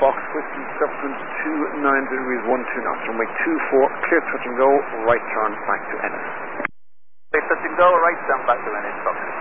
Fox, Whiskey, subsequent 290 degrees, 12 knots. Runway 24, clear touch and go, right turn back to Ennis. Clear touch and go, right turn back to Ennis, Fox.